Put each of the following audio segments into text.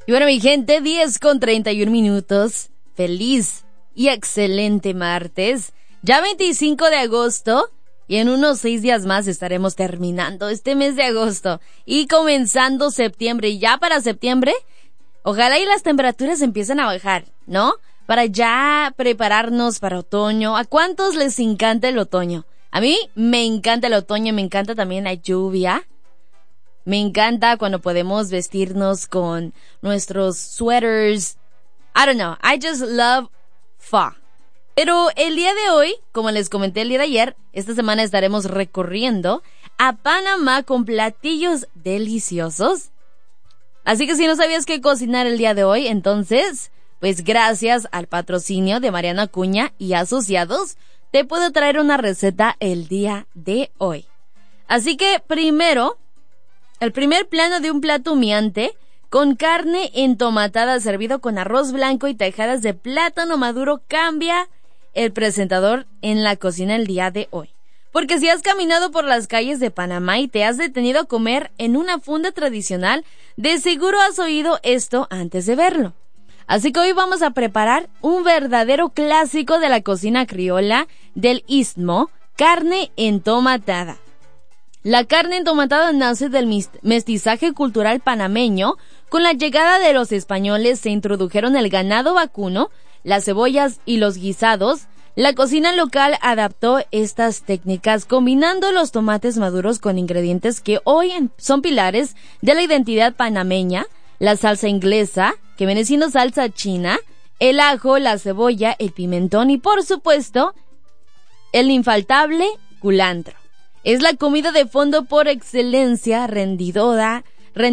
Y bueno, mi gente, 10:31. Feliz y excelente martes. Ya 25 de agosto. Y en unos 6 días más estaremos terminando este mes de agosto. Y comenzando septiembre. Y ya para septiembre, ojalá y las temperaturas empiecen a bajar, ¿no? Para ya prepararnos para otoño. ¿A cuántos les encanta el otoño? A mí me encanta el otoño, me encanta también la lluvia. Me encanta cuando podemos vestirnos con nuestros sweaters. I don't know, I just love fall. Pero el día de hoy, como les comenté el día de ayer, esta semana estaremos recorriendo a Panamá con platillos deliciosos. Así que si no sabías qué cocinar el día de hoy, entonces, pues gracias al patrocinio de Mariana Acuña y Asociados, te puedo traer una receta el día de hoy. Así que primero, el primer plano de un plato humeante con carne entomatada servido con arroz blanco y tajadas de plátano maduro cambia el presentador en la cocina el día de hoy. Porque si has caminado por las calles de Panamá y te has detenido a comer en una fonda tradicional, de seguro has oído esto antes de verlo. Así que hoy vamos a preparar un verdadero clásico de la cocina criolla del Istmo, carne entomatada. La carne entomatada nace del mestizaje cultural panameño. Con la llegada de los españoles se introdujeron el ganado vacuno, las cebollas y los guisados. La cocina local adaptó estas técnicas combinando los tomates maduros con ingredientes que hoy son pilares de la identidad panameña: la salsa inglesa, que viene siendo salsa china, el ajo, la cebolla, el pimentón y por supuesto el infaltable culantro. Es la comida de fondo por excelencia, rendidora,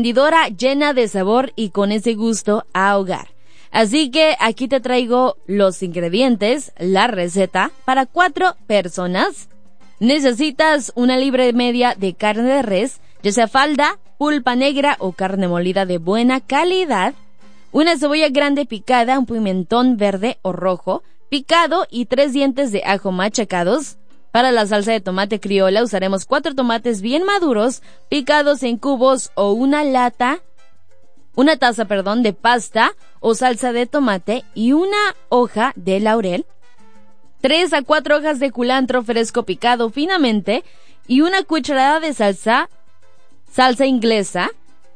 llena de sabor y con ese gusto a hogar. Así que aquí te traigo los ingredientes, la receta para 4 personas. Necesitas 1 libra y media de carne de res, ya sea falda, pulpa negra o carne molida de buena calidad, 1 cebolla grande picada, un pimentón verde o rojo picado y 3 dientes de ajo machacados. Para la salsa de tomate criolla usaremos 4 tomates bien maduros, picados en cubos o una taza de pasta o salsa de tomate y 1 hoja de laurel, 3 a 4 hojas de culantro fresco picado finamente y 1 cucharada de salsa inglesa,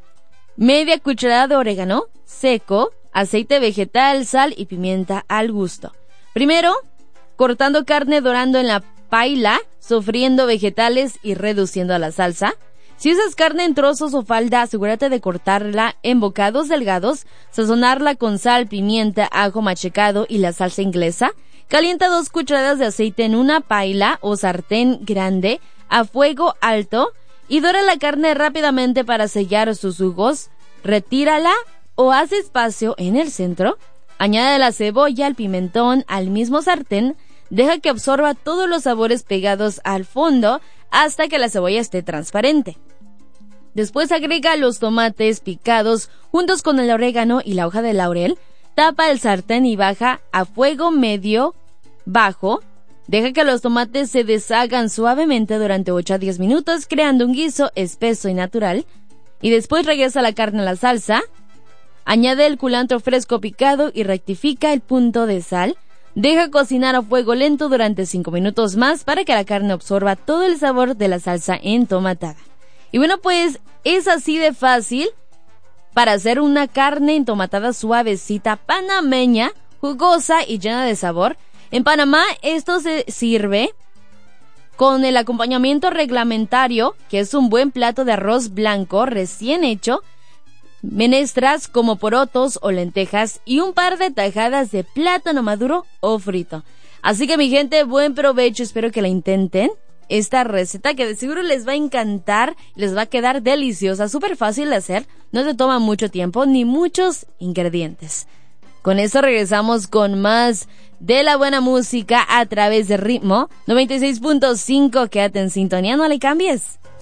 media cucharada de orégano seco, aceite vegetal, sal y pimienta al gusto. Primero, cortando carne, dorando en la paila, sofriendo vegetales y reduciendo a la salsa. Si usas carne en trozos o falda, asegúrate de cortarla en bocados delgados, sazonarla con sal, pimienta, ajo machacado y la salsa inglesa. Calienta 2 cucharadas de aceite en una paila o sartén grande a fuego alto y dora la carne rápidamente para sellar sus jugos. Retírala o haz espacio en el centro. Añade la cebolla, el pimentón al mismo sartén. Deja que absorba todos los sabores pegados al fondo hasta que la cebolla esté transparente. Después agrega los tomates picados juntos con el orégano y la hoja de laurel. Tapa el sartén y baja a fuego medio bajo. Deja que los tomates se deshagan suavemente durante 8 a 10 minutos, creando un guiso espeso y natural. Y después regresa la carne a la salsa. Añade el culantro fresco picado y rectifica el punto de sal. Deja cocinar a fuego lento durante 5 minutos más para que la carne absorba todo el sabor de la salsa entomatada. Y bueno, pues es así de fácil para hacer una carne entomatada suavecita, panameña, jugosa y llena de sabor. En Panamá esto se sirve con el acompañamiento reglamentario, que es un buen plato de arroz blanco recién hecho, menestras como porotos o lentejas y un par de tajadas de plátano maduro o frito. Así que mi gente, buen provecho, espero que la intenten. Esta receta que de seguro les va a encantar, les va a quedar deliciosa, súper fácil de hacer, no te toma mucho tiempo ni muchos ingredientes. Con eso regresamos con más de la buena música a través de Ritmo 96.5, quédate en sintonía, no le cambies.